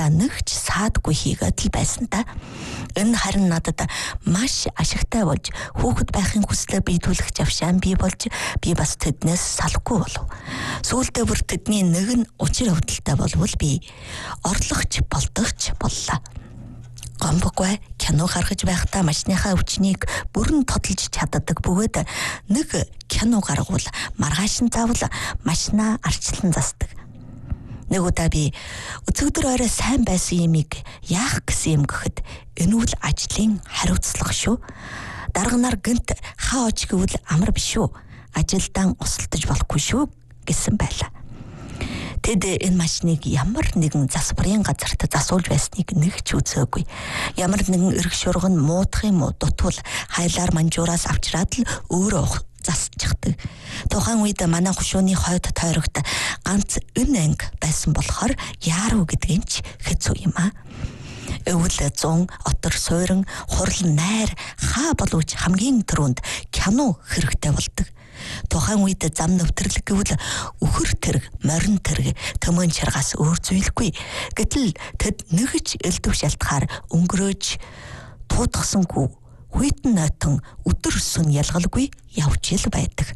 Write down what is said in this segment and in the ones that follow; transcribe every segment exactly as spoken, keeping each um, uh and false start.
удаа нэгч саадгүй хийгээд л байсан та. Энэ харин надад маш ашигтай болж хүүхэд байхын хүслээ биелүүлэх завшаан бий болж би бас тэднээс салахгүй болов. Сүүлдээ бүр тэдний нэг нь учир хөвдөлтэй болвол би орлогч болдогч боллоо. Гомбоггүй кино гаргаж байхдаа машиныхаа өвчнийг бүрэн тодолж чаддаг бөгөөд нэг кино гаргавал маргааш нь заавал машинаа арчлан засдаг. Нэг удаа би өцөгдөр орой сайн байсан юмыг яах гэсэн юм гэхэд энэ үл ажлын хариуцлага шүү. Дарга нар гэнт хаа оч гэвэл амар биш шүү. Ажилдаа усалтаж болохгүй шүү гэсэн байлаа. Тэд энэ машиныг ямар нэгэн засварын газарт засуулж байсныг нэг ч үзээгүй. Ямар нэгэн эрх шурган муудах юм уу дутвал хайлаар манжуураас авчраад л өөрөө засчихдаг. Тухайн үед манай хушууны хойд тойрогт ганц энэ анги байсан болохоор яаруу гэдгийг ч хэцүү юм аа. Өвөл зун отор суурин хурал найр хаа боловч хамгийн түрүүнд кино хэрэгтэй болдог. Тухайн үед зам навтрлаг гэвэл өхөр тэрэг, морин тэрэг, төмөн чаргаас өөр зүйлгүй. Гэтэл тэд нэгж элдв шалтгаар өнгөрөөж туудахсангүй хүйтэн нойтон өдөр сүн ялгалгүй явж ил байдаг.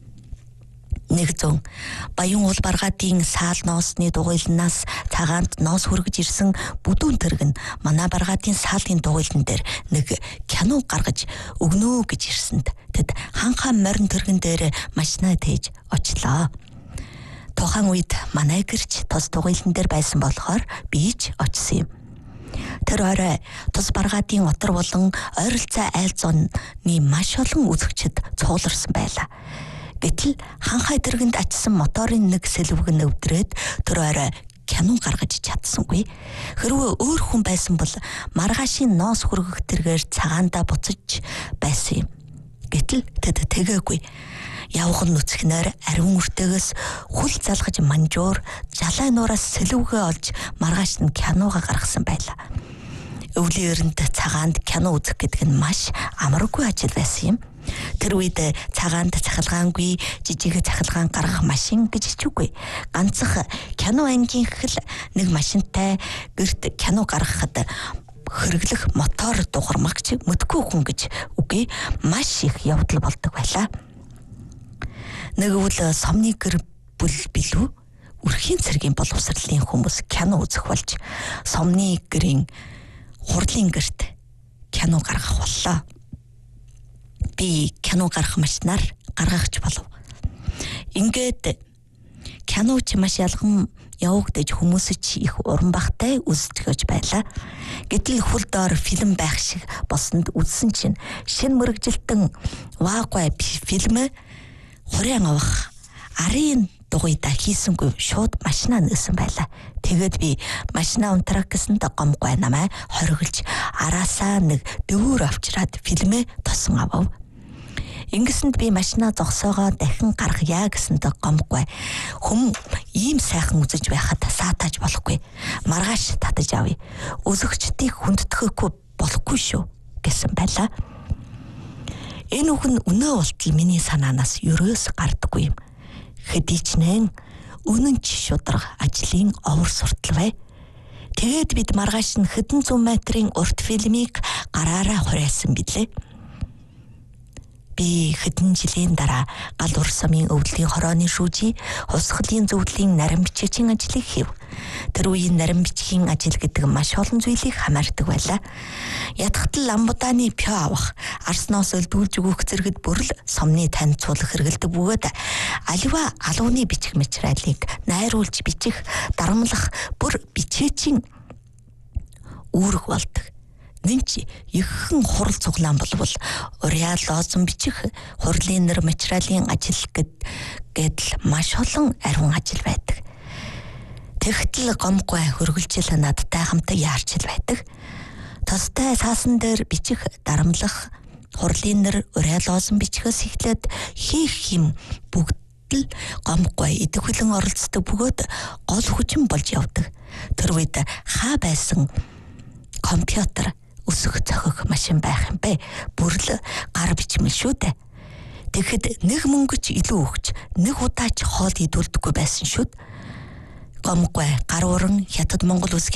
Нэг зүүн баян уул баргаадын саал ноосны дугуйлнаас цагаанд ноос хүргэж ирсэн бүдүүн тэрэг нь манай баргаадын саалын дугуйлан дээр нэг кино гаргаж өгнөө гэж ирсэнд тэд ханхаа морин тэрэгэн дээр машинаа тээж очлоо. Тухайн үед манай гэрч тус дугуйлан дээр байсан болохоор би ч очсон юм. Тэр орой тус баргаадын отор болон ойролцоо айл зооны маш олон үзэгчид цугларсан байлаа. Гэтэл ханхай тэргэнд ачсан моторын нэг сэлвэг нь өвдрээд тэр орой кино гаргаж чадсангүй. Хэрвээ өөр хүн байсан бол маргаашийн ноос хүргэх тэргээр цагаандаа буцаж байсан юм. Гэтэл тэд тэгээгүй. Явган нүцгнээр ариун үртээгээс хүл залгаж манжуур жалай нуураас сэлвэгээ олж маргааш нь кинога гаргасан байлаа. Өвлийн өрөнд цагаанд кино үзэх гэдэг нь маш амаргүй ажил байсан юм. Тэр үед цагаанд цахилгаангүй жижиг цахилгаан гаргах машин гэж хичүүгүй. Ганцх кино ангийн хэл нэг машинтай гэрт кино гаргахад хэрэглэх мотор дугармагч мэдгүй хүн гэж үгүй маш их явдал болдог байлаа. Нэг үл сомны гэр бүл билүү үрхийн цэргийн боловсролын хүмүүс кино үзэх болж сомны гэрийн хурлын гэрт кино гаргах боллоо. Би кино гаргах машинаар гаргахч болов. Ингээд киноч маш ялган явагдаж хүмүүсч их уран багтай үзтгэж байлаа. Гэтэл хөл доор фильм байх шиг босонд үзсэн чинь шин мөрөгжилтэн ваагүй фильм хурийн авах арын дугуйда хийсэнгүй шууд машинаа нээсэн байлаа. Тэгээд би машинаа унтрах гэсэнд гомгүй намайг хориглож араасаа нэг дөвөр авчираад фильмээ тосон авав. Ингэсэнд би машинаа зогсоогоо дахин гаргая гэсэнд гомгүй. Хүм ийм сайхан үзэж байхад саатаж болохгүй. Маргааш татаж авъя. Үзэгчдийг хүнддэхгүй болохгүй шүү гэсэн байлаа. Энэ үг нь өнөө болтол миний санаанаас ерөөс гардаггүй юм. Хэдийчнэн үнэн ч шударга ажлын овор суртал бай. Тэгээд бид маргааш нь хэдэн зуун метрийн урт фильмийг гараараа хураасан билээ. Би хэдэн жилийн дараа гал ур самын өвдлийн хорооны шүүжи хусгалын зөвлөлийн нарийн бичгийн ажлыг хийв. Тэр үеийн нарийн бичгийн ажил гэдэг маш олон зүйлийг хамаардаг байлаа. Ятгатал ламбудааны пё авах, арсноос өлдүүлж өгөх зэрэгт бүрл сомны танилцуулах хэрэгэлдэг бөгөөд аливаа алууны бичих материалыг найруулж бичих, дарамлах бүр бичээчийн үүрэг болдог. Нинч ихэнх хурал цуглаан болвол уриал лозон бичих хурлын нэр материалын ажил гэдэл маш олон ариун ажил байдаг. Тэгтэл гомгүй хөргөлжил надтай хамтаа яарч ил байдаг. Тустай цаасан дээр бичих, дарамлах, хурлын нэр уриал лозон бичихээс эхлээд хийх юм бүгд л гомгүй идэвхлэн оролцдог бөгөөд гол хүчин болж явдаг. Тэр үед хаа байсан компьютер өсөх цохих машин байх юм бэ? Бүрл гар бичмэл шүү дээ. Тэгэхэд нэг мөнгөч илүү өгч нэг удаач хоол идүүлдэггүй байсан шүү. Гомгүй гар уран хятад Монгол үс